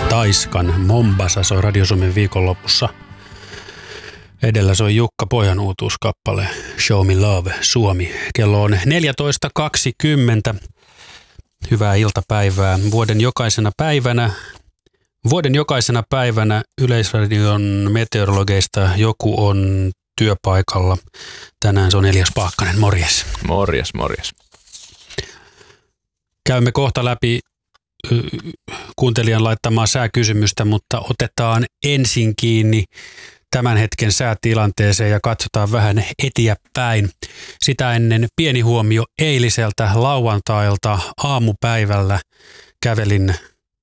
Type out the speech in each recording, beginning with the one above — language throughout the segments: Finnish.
Taiskan Mombasa soi Radio Suomen viikonlopussa. Edellä soi Jukka Pojan uutuuskappale Show Me Love Suomi. Kello on 14.20. Hyvää iltapäivää. Vuoden jokaisena päivänä Yleisradion meteorologeista joku on työpaikalla. Tänään se on Elias Paakkanen. Morjes. Morjes. Käymme kohta läpi kuuntelijan laittamaa sääkysymystä, mutta otetaan ensin kiinni tämän hetken säätilanteeseen ja katsotaan vähän eteenpäin. Sitä ennen pieni huomio eiliseltä lauantailta aamupäivällä kävelin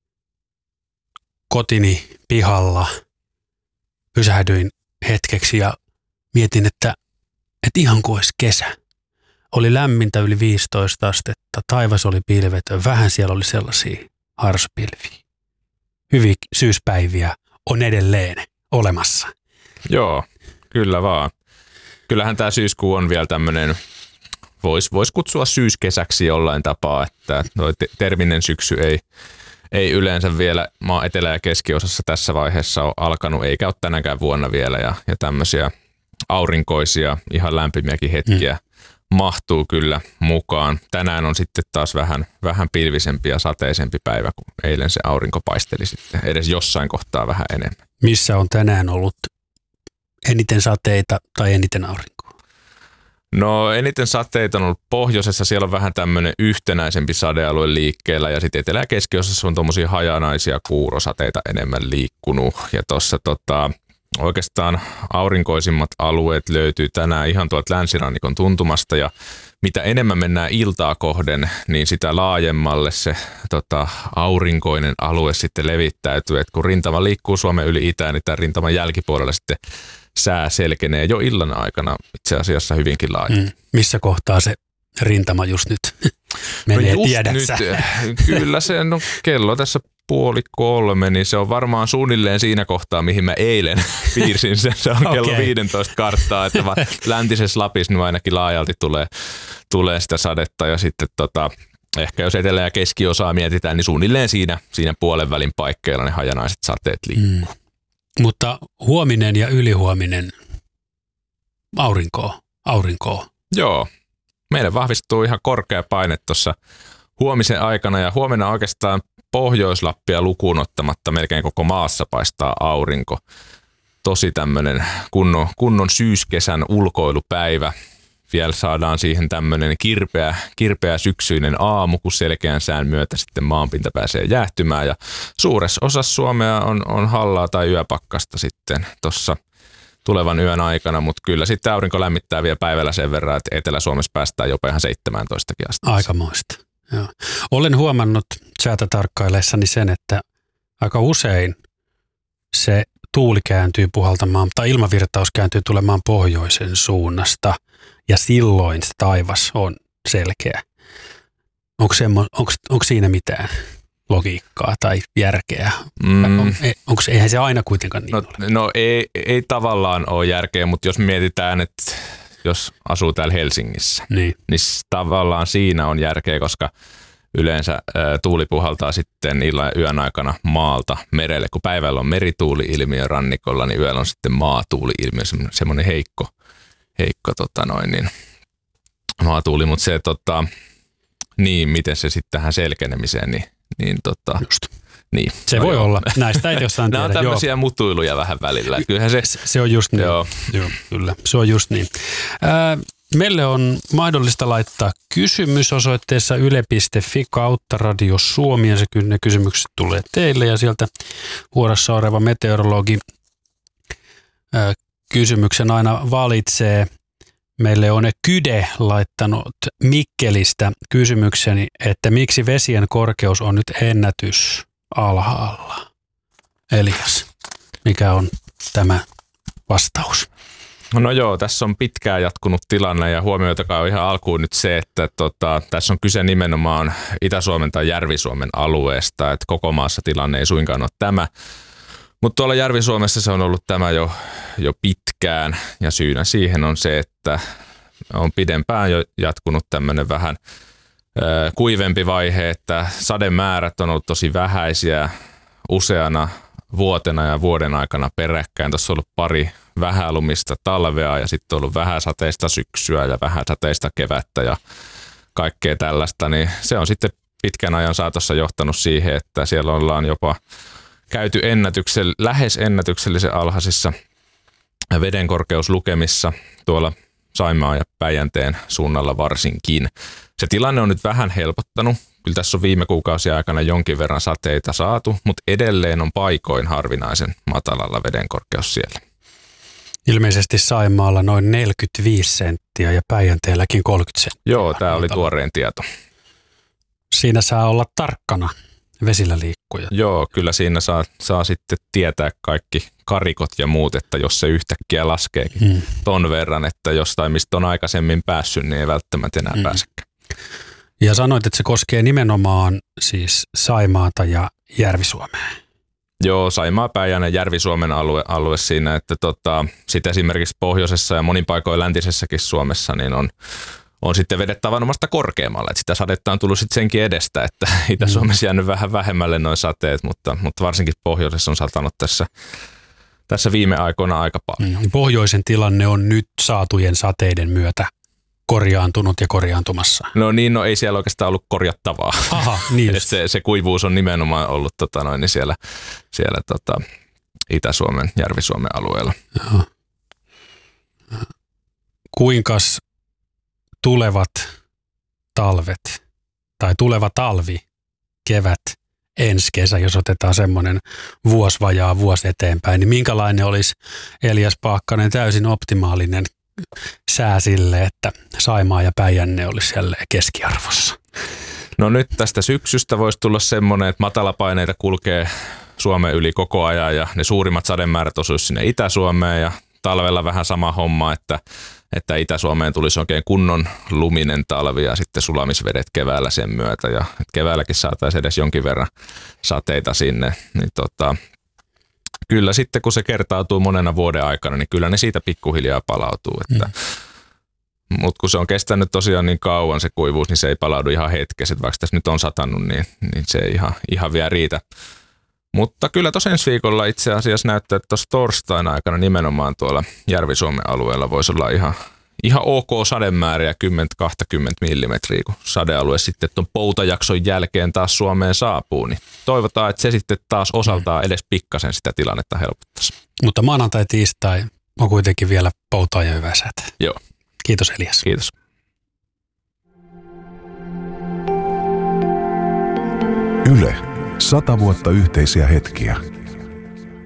kotini pihalla. Pysähdyin hetkeksi ja mietin, että ihan kuin olisi kesä. Oli lämmintä yli 15 astetta, taivas oli pilvetön, vähän siellä oli sellaisia harsopilviä. Hyviä syyspäiviä on edelleen olemassa. Joo, kyllä vaan. Kyllähän tämä syyskuu on vielä tämmöinen, vois kutsua syyskesäksi jollain tapaa, että terminen syksy ei yleensä vielä maan etelä- ja keskiosassa tässä vaiheessa ole alkanut, eikä ole tänäkään vuonna vielä, ja tämmöisiä aurinkoisia, ihan lämpimiäkin hetkiä mahtuu kyllä mukaan. Tänään on sitten taas vähän pilvisempi ja sateisempi päivä, kun eilen se aurinko paisteli sitten edes jossain kohtaa vähän enemmän. Missä on tänään ollut eniten sateita tai eniten aurinkoa? No eniten sateita on ollut pohjoisessa, siellä on vähän tämmöinen yhtenäisempi sadealue liikkeellä ja sitten etelä- ja keskiosassa on tommosia hajanaisia kuurosateita enemmän liikkunut ja tuossa oikeastaan aurinkoisimmat alueet löytyy tänään ihan tuolta länsirannikon tuntumasta ja mitä enemmän mennään iltaa kohden, niin sitä laajemmalle se aurinkoinen alue sitten levittäytyy. Et kun rintama liikkuu Suomen yli itään, niin tämän rintaman jälkipuolella sitten sää selkenee jo illan aikana itse asiassa hyvinkin laajalti. Missä kohtaa se rintama just nyt menee, tiedätkö? Kyllä se, kello tässä 2:30, niin se on varmaan suunnilleen siinä kohtaa, mihin mä eilen piirsin sen. Se on kello 15 karttaa, että läntisessä Lapissa nyt ainakin laajalti tulee sitä sadetta ja sitten ehkä jos etelä- ja keskiosaa mietitään, niin suunnilleen siinä puolen välin paikkeilla ne hajanaiset sateet liikkuu. Mutta huominen ja ylihuominen aurinkoa. Joo, meille vahvistuu ihan korkea paine tuossa huomisen aikana ja huomenna oikeastaan Pohjois-Lappia lukuun ottamatta melkein koko maassa paistaa aurinko. Tosi tämmöinen kunnon syyskesän ulkoilupäivä. Vielä saadaan siihen tämmöinen kirpeä syksyinen aamu, kun selkeän sään myötä sitten maanpinta pääsee jäähtymään. Ja suuressa osassa Suomea on hallaa tai yöpakkasta sitten tuossa tulevan yön aikana, mutta kyllä sitten aurinko lämmittää vielä päivällä sen verran, että Etelä-Suomessa päästään jopa ihan 17 asti. Aikamoista. Joo. Olen huomannut säätä tarkkaillessani sen, että aika usein se tuuli kääntyy puhaltamaan tai ilmavirtaus kääntyy tulemaan pohjoisen suunnasta ja silloin se taivas on selkeä. Onko siinä mitään logiikkaa tai järkeä? Eihän se aina kuitenkaan niin ole? No ei tavallaan ole järkeä, mutta jos mietitään, että jos asuu täällä Helsingissä, niin tavallaan siinä on järkeä, koska yleensä tuuli puhaltaa sitten illan ja yön aikana maalta merelle. Kun päivällä on merituuli-ilmiö rannikolla, niin yöllä on sitten maatuuli-ilmiö, semmoinen heikko maatuuli, mutta se, niin miten se sitten tähän selkenemiseen, Just. Niin. Se voi olla. Näistä ei jossain tiedä. Nämä on tämmöisiä mutuiluja vähän välillä. Kyllähän se on just niin. Joo, kyllä. Se on just niin. Meille on mahdollista laittaa kysymys osoitteessa yle.fi/Radio Suomi ja ne kysymykset tulee teille ja sieltä vuorossa oleva meteorologi kysymyksen aina valitsee. Meille on Kyde laittanut Mikkelistä kysymykseni, että miksi vesien korkeus on nyt ennätys alhaalla. Elias, mikä on tämä vastaus? No joo, tässä on pitkään jatkunut tilanne ja huomioitakaa on ihan alkuun nyt se, että tässä on kyse nimenomaan Itä-Suomen tai Järvi-Suomen alueesta, että koko maassa tilanne ei suinkaan ole tämä. Mutta tuolla Järvi-Suomessa se on ollut tämä jo pitkään ja syynä siihen on se, että on pidempään jo jatkunut tämmöinen vähän kuivempi vaihe, että sademäärät on ollut tosi vähäisiä. useana vuotena ja vuoden aikana peräkkäin. Tuossa on ollut pari vähälumista talvea ja sitten on ollut vähäsateista syksyä ja vähäsateista kevättä ja kaikkea tällaista, niin se on sitten pitkän ajan saatossa johtanut siihen, että siellä ollaan jopa käyty lähes ennätyksellisen alhaisissa vedenkorkeuslukemissa tuolla Saimaan ja Päijänteen suunnalla varsinkin. Se tilanne on nyt vähän helpottanut. Kyllä tässä on viime kuukausien aikana jonkin verran sateita saatu, mutta edelleen on paikoin harvinaisen matalalla vedenkorkeus siellä. Ilmeisesti Saimaalla noin 45 senttiä ja Päijänteelläkin 30 senttiä. Joo, tämä oli tuoreen tieto. Siinä saa olla tarkkana vesillä liikkuja. Joo, kyllä siinä saa sitten tietää kaikki karikot ja muut, että jos se yhtäkkiä laskeekin ton verran, että jostain mistä on aikaisemmin päässyt, niin ei välttämättä enää pääsekään. Ja sanoit, että se koskee nimenomaan siis Saimaata ja Järvi-Suomea. Joo, Saimaa, Päijänne, Järvi-Suomen alue siinä, että sitten esimerkiksi pohjoisessa ja monin paikoin läntisessäkin Suomessa niin on sitten vedet tavanomaista korkeammalle. Että sitä sadetta on tullut sitten senkin edestä, että Itä-Suomessa jäänyt vähän vähemmälle noin sateet, mutta varsinkin pohjoisessa on satanut tässä viime aikoina aika paljon. Pohjoisen tilanne on nyt saatujen sateiden myötä korjaantunut ja korjaantumassa. No ei siellä oikeastaan ollut korjattavaa. Aha, niin se kuivuus on nimenomaan ollut niin siellä Itä-Suomen, Järvi-Suomen alueella. Joo. Kuinkas tulevat talvet tai tuleva talvi, kevät, ensi kesä, jos otetaan semmoinen vuosi eteenpäin, niin minkälainen olisi Elias Paakkanen täysin optimaalinen sää sille, että Saimaa ja Päijänne olisi jälleen keskiarvossa? No nyt tästä syksystä voisi tulla semmoinen, että matalapaineita kulkee Suomen yli koko ajan ja ne suurimmat sademäärät osuisi sinne Itä-Suomeen ja talvella vähän sama homma, että Itä-Suomeen tulisi oikein kunnon luminen talvi ja sitten sulamisvedet keväällä sen myötä ja keväälläkin saataisiin edes jonkin verran sateita sinne, niin kyllä sitten kun se kertautuu monena vuoden aikana, niin kyllä ne siitä pikkuhiljaa palautuu. Mutta kun se on kestänyt tosiaan niin kauan se kuivuus, niin se ei palaudu ihan hetkessä. Vaikka tässä nyt on satanut, niin se ei ihan vielä riitä. Mutta kyllä tuossa ensi viikolla itse asiassa näyttää, että tuossa torstain aikana nimenomaan tuolla Järvi-Suomen alueella voisi olla ihan ok sademääriä 10-20 millimetriä, kun sadealue sitten tuon poutajakson jälkeen taas Suomeen saapuu. Niin toivotaan, että se sitten taas osaltaan edes pikkasen sitä tilannetta helpottaisi. Mutta maanantai, tiistai on kuitenkin vielä poutaa ja hyvää säätä. Joo. Kiitos Elias. Kiitos. Yle. 100 vuotta yhteisiä hetkiä.